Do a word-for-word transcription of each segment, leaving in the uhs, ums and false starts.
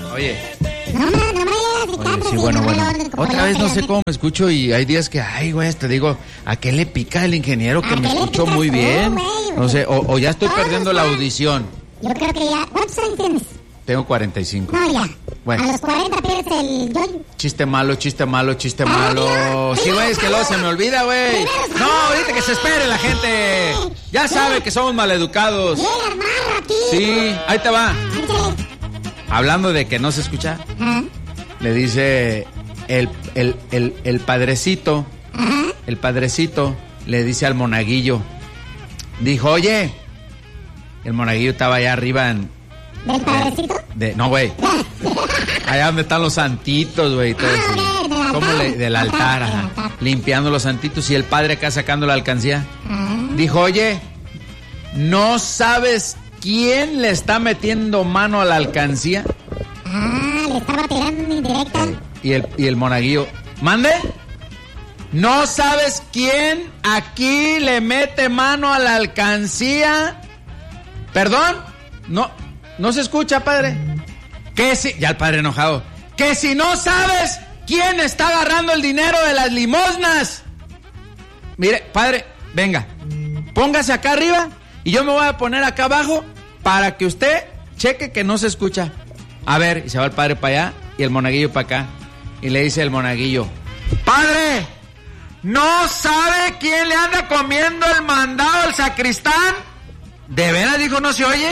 Oye. No, no, no me digas Oye, sí, bueno, bueno. Otra vez no sé cómo me escucho y hay días que, ay, güey, te digo, ¿a qué le pica el ingeniero que me escucho muy bien? No sé, o, o ya estoy perdiendo la audición. Yo creo que ya. ¿Cuántos años tienes? Tengo cuarenta y cinco. No, ya. Bueno. A los cuarenta pierdes el yo. Chiste malo, chiste malo, chiste malo. Sí, güey, es que luego se me olvida, güey. No, ahorita que se espere la gente. Ya sabe que somos maleducados. Sí, ahí te va. Hablando de que no se escucha, le dice el, el, el, el padrecito, el padrecito le dice al monaguillo, dijo, oye, el monaguillo estaba allá arriba en... ¿Del padrecito? De, no, güey. Allá donde están los santitos, güey. Todo eso. ¿Cómo le, del altar, ajá, limpiando los santitos y el padre acá sacando la alcancía. Dijo, oye, ¿no sabes quién le está metiendo mano a la alcancía? Ah, le estaba tirando una indirecta. Eh, y, el, y el monaguillo, ¿mande? ¿No sabes quién aquí le mete mano a la alcancía? ¿Perdón? No, no se escucha, padre. Que si, ya el padre enojado, que si no sabes quién está agarrando el dinero de las limosnas. Mire, padre, venga, póngase acá arriba y yo me voy a poner acá abajo para que usted cheque que no se escucha. A ver, y se va el padre para allá y el monaguillo para acá. Y le dice el monaguillo, padre, ¿no sabe quién le anda comiendo el mandado al sacristán? ¿De veras, dijo, no se oye?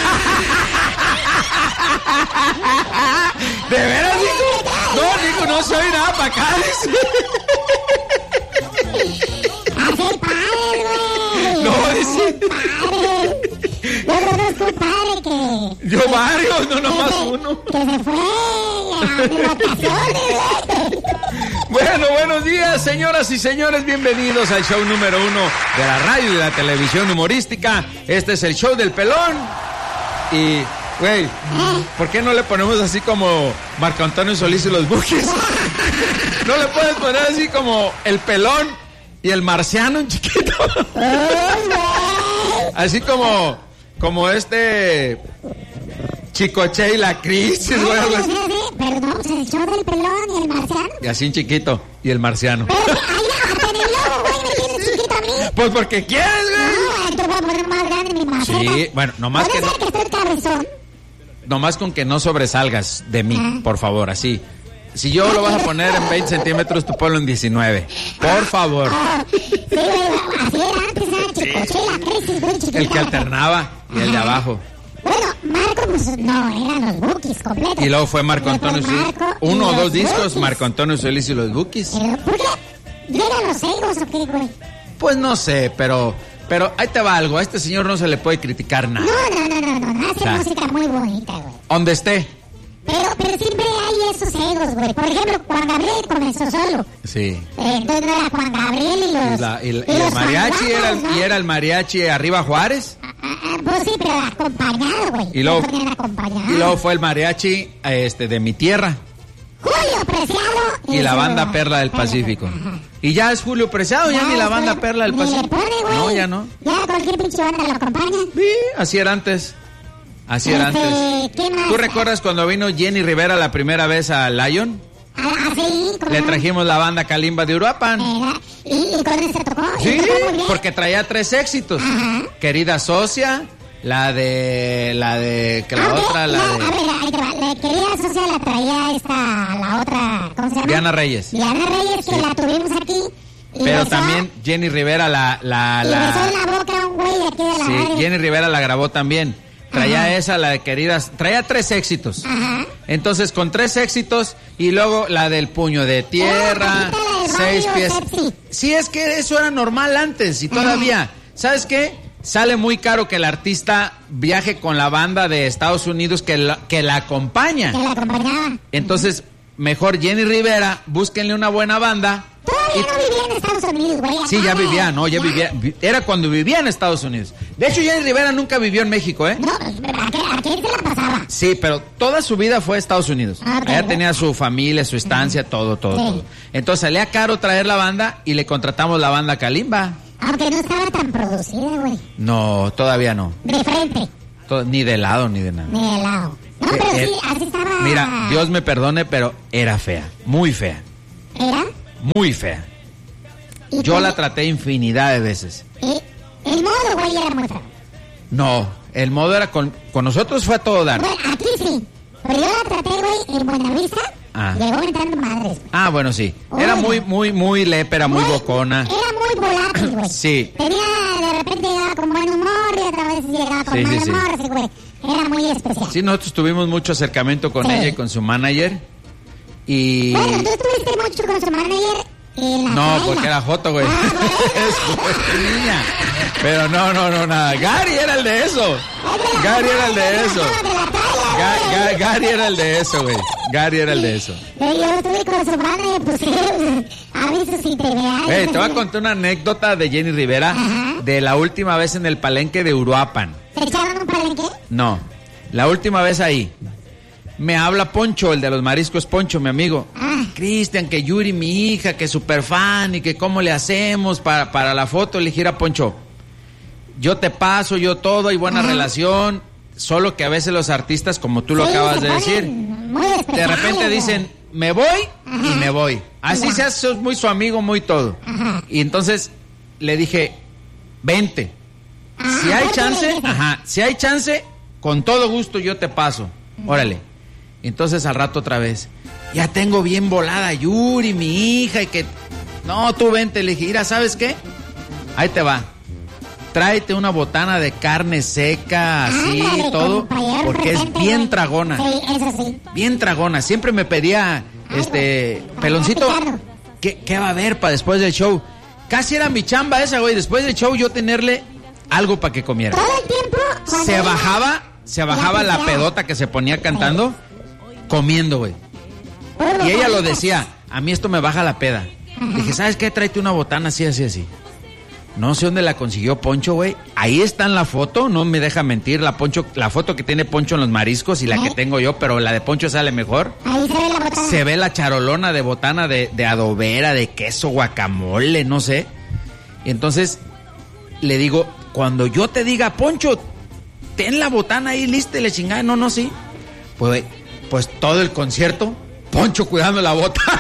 ¿De veras, dijo? No, dijo, no se oye nada para acá. ¡Hace padre, güey! No, dice... Yo conozco un padre que... Yo varios, no nomás uno. Que se fue a de vacaciones, güey. Bueno, buenos días, señoras y señores. Bienvenidos al show número uno de la radio y de la televisión humorística. Este es el show del pelón. Y, güey, ¿por qué no le ponemos así como Marco Antonio Solís y los Bukis? ¿No le puedes poner así como el pelón y el marciano en chiquito? Así como, como este... Chicoche y la crisis, güey. Perdón, el show del pelón y el marciano. Y así en chiquito, y el marciano. Pero, ay, hasta en el logo, güey, me tienes chiquito a mí. Pues porque quieres, güey. No, te voy a poner más grande mi maceta. Sí, bueno, nomás que no... que estoy cabezón? Nomás con que no sobresalgas de mí, ah, por favor, así. Si yo lo vas a poner en veinte centímetros, tú ponlo en diecinueve. Por favor. Ah, sí, güey, así era antes, era Chicoche y la crisis, güey, chiquito. El que alternaba y el de abajo. Bueno, Marco, pues no, eran los Bukis completos. Y luego fue Marco Antonio Solís. Uno o dos discos, Bukis. Marco Antonio Solís y los Bukis. ¿Pero por qué? ¿Llegan los egos o qué, güey? Pues no sé, pero... Pero ahí te va algo, a este señor no se le puede criticar nada. No, no, no, no, no, hace o sea, música muy bonita, güey. Donde esté. Pero, pero siempre hay esos egos, güey. Por ejemplo, Juan Gabriel comenzó solo. Sí. Eh, entonces no era Juan Gabriel y los... Y, la, y, y, y los el mariachi era el, ¿no? Y era el mariachi arriba Juárez. Pues sí, pero acompañado, güey. Y luego, acompañado. y luego fue el mariachi este, de mi tierra. Julio Preciado. Y la banda Perla del Pacífico. Ajá. Y ya es Julio Preciado, ya, ya ni la banda Perla del Pacífico. Pone, no, ya no. Ya cualquier pinche banda lo acompaña. Sí, así era antes. Así era antes. ¿Tú recuerdas cuando vino Jenny Rivera la primera vez a Lion? Ah, sí. Le trajimos la banda Kalimba de Uruapan. ¿Y, y con ese tocó? Sí, tocó porque traía tres éxitos. Ajá. Querida Socia, la de... La de... Que la ah, otra, la, la de... A ver, la, la, la Querida Socia la traía esta... La otra... ¿Cómo se llama? Diana Reyes. Diana Reyes, que sí. La tuvimos aquí. Pero besó, también Jenny Rivera la... la, y la besó en la boca a un güey de aquí de la sí, radio. Jenny Rivera la grabó también. Traía Ajá. esa, la de Queridas, traía tres éxitos. Ajá. Entonces, con tres éxitos, y luego la del Puño de Tierra, oh, seis pies. Pepsi. Sí, es que eso era normal antes, y todavía. Ajá. ¿Sabes qué? Sale muy caro que el artista viaje con la banda de Estados Unidos que la, que la acompaña. Que la acompañaba. Entonces, mejor Jenny Rivera, búsquenle una buena banda. Todavía y... no vivía en Estados Unidos, güey. Sí, ya vivía, no, ya vivía. Era cuando vivía en Estados Unidos. De hecho, Jenny Rivera nunca vivió en México, ¿eh? No, ¿a qué se la pasaba? Sí, pero toda su vida fue a Estados Unidos. Ah, okay. Allá tenía su familia, su estancia, todo, todo, sí. todo. Entonces salía caro traer la banda y le contratamos la banda Kalimba. Aunque no estaba tan producida, güey. No, todavía no. De frente. Todo, ni de lado, ni de nada. Ni de lado. No, pero Eh, sí, eh, así estaba. Mira, Dios me perdone, pero era fea, muy fea, ¿Era? muy fea. ¿Y Yo cómo? la traté infinidad de veces. ¿Y el modo, güey, era muy feo? No, el modo era con, con nosotros fue a todo dar. Bueno, aquí sí. Pero yo la traté, güey, en Buenavista. Ah. Llegó entrando madres, güey. Ah, bueno, sí. Era muy, muy, muy lépera, muy bocona. Era muy volátil, güey. Sí. Tenía, de repente llegaba con buen humor y otra vez llegaba con Sí, mal sí, sí. humor, así, güey. Era muy especial. Sí, nosotros tuvimos mucho acercamiento con Sí. ella y con su manager. Y... Bueno, tú estuviste mucho con su manager en la No, caída. porque era Joto, güey. Ah, bueno. Es niña. Pero no, no, no, nada. Gary era el de eso. Gary era el de eso. Ga- Ga- Gary era el de eso, güey. Gary era el de eso. Pero yo estuve con su manager, pues, a ver sus integridades. Hey, te voy a contar una anécdota de Jenny Rivera Ajá. de la última vez en el palenque de Uruapan. ¿Te echaron un palenque? No, la última vez ahí. Me habla Poncho, el de los mariscos, Poncho, mi amigo. Ah. Cristian, que Yuri, mi hija, que super fan y que cómo le hacemos para, para la foto. Le dije, "Mira, Poncho, yo te paso, yo todo, hay buena Ajá. relación. Solo que a veces los artistas, como tú lo Sí, acabas se de ponen decir, muy de especiales, repente güey. dicen, me voy y Ajá. me voy. Así Ya. se hace, sos muy su amigo, muy todo. Ajá. Y entonces le dije, vente. Ah, Si hay aparte chance, le dije. ajá, si hay chance, con todo gusto yo te paso. Órale. Entonces al rato otra vez, ya tengo bien volada Yuri, mi hija, y que... No, tú vente. Le dije, mira, ¿sabes qué? Ahí te va. Tráete una botana de carne seca, así, Ándale, todo, compañero, porque es presente, bien güey. tragona. Sí, eso sí. Bien tragona. Siempre me pedía, este, güey, peloncito, para picarlo. ¿qué, ¿qué va a haber para después del show? Casi era mi chamba esa, güey. Después del show yo tenerle algo para que comiera. Todo el tiempo. cuando Se iba- bajaba, se bajaba la pisaba. pedota que se ponía cantando, comiendo, güey. Puro Y ella lo botanitas. decía, a mí esto me baja la peda. Dije, ¿sabes qué? Tráete una botana así, así, así. No sé dónde la consiguió Poncho, güey. Ahí está en la foto, no me deja mentir. La Poncho, la foto que tiene Poncho en los mariscos y la que ¿Eh? tengo yo, pero la de Poncho sale mejor. Ahí se ve la botana. Se ve la charolona de botana de, de adobera, de queso, guacamole, no sé. Y entonces le digo, cuando yo te diga, Poncho, ten la botana ahí lista y le chingada. No, no, sí. Pues, pues todo el concierto, Poncho cuidando la botana.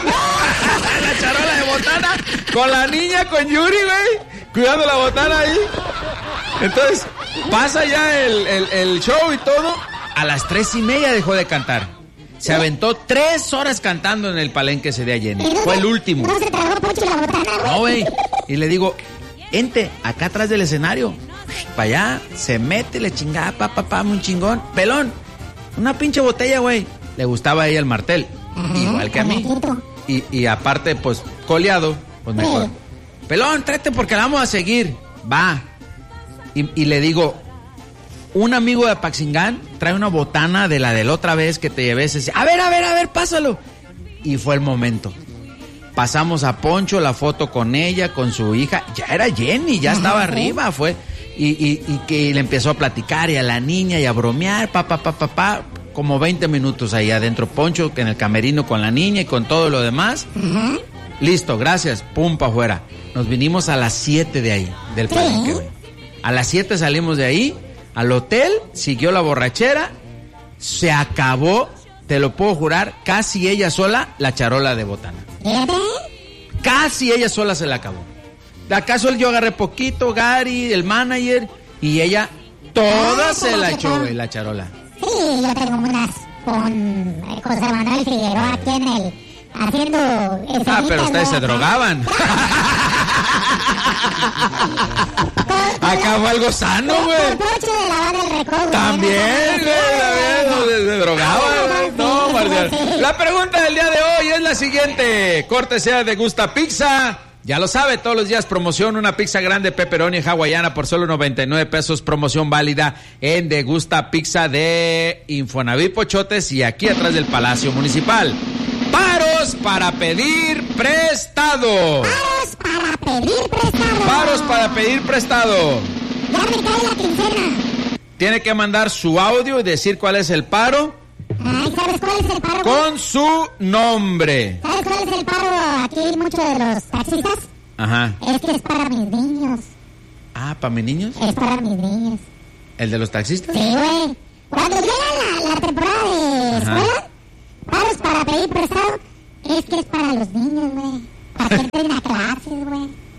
La charola de botana con la niña, con Yuri, güey. Cuidando la botana ahí. Entonces, pasa ya el, el, el show y todo. A las tres y media dejó de cantar. Se aventó tres horas cantando en el palenque ese día, Jenny. ¿Y no Fue se- el último. No se tragó Poncho la botana, güey. No, güey. Y le digo, ente, acá atrás del escenario. Para allá, se mete, le chingada, pa, pa, pa, muy chingón. Pelón, una pinche botella, güey. Le gustaba a ella el martel. Ajá, Igual que a mí. correctito. Y, y aparte, pues, coleado, pues mejor. Sí. Pelón, tráete porque la vamos a seguir. Va. Y, y le digo, un amigo de Apaxingán trae una botana de la de la otra vez que te llevé. Se dice, a ver, a ver, a ver, pásalo. Y fue el momento. Pasamos a Poncho, la foto con ella, con su hija. Ya era Jenny, ya Ajá, estaba sí. arriba, fue. Y, y, y que le empezó a platicar y a la niña y a bromear, pa, pa, pa, pa, pa. Como veinte minutos ahí adentro, Poncho, que en el camerino con la niña y con todo lo demás. Ajá. Listo, gracias, pum, pa' afuera. Nos vinimos a las siete de ahí, del Sí. palenque, güey. A las siete salimos de ahí, al hotel, siguió la borrachera, se acabó, te lo puedo jurar, casi ella sola, la charola de botana. Fíjate. Casi ella sola se la acabó. ¿De acaso yo agarré poquito, Gary, el manager, y ella toda Ah, se la ¿cómo que echó, todo? güey, la charola? Sí, yo tengo unas con eh, José Manuel Figueroa aquí en el... Haciendo... Ah, pero ustedes se drogaban. Acá fue algo sano, Con güey. Poncho de la banda del Recodo. También, güey, también, se, se drogaban, güey. No, Marcial. La pregunta del día de hoy es la siguiente. Cortesía de Gusta Pizza. Ya lo sabe, todos los días promoción, una pizza grande pepperoni hawaiana por solo noventa y nueve pesos, promoción válida en De Gusta Pizza de Infonavit Pochotes y aquí atrás del Palacio Municipal. Paros para pedir prestado. Paros para pedir prestado. Paros para pedir prestado. Ya me cae la quincena. Tiene que mandar su audio y decir cuál es el paro Ay, ¿sabes cuál es el paro? con su nombre. ¿Sabes cuál es el paro aquí muchos de los taxistas? Ajá. Es que es para mis niños. Ah, ¿para mis niños? Es para mis niños. ¿El de los taxistas? Sí, güey. Cuando llegan la, la temporada de Ajá. escuela, paros para pedir prestado, es que es para los niños, güey. Para que entren a clases, güey.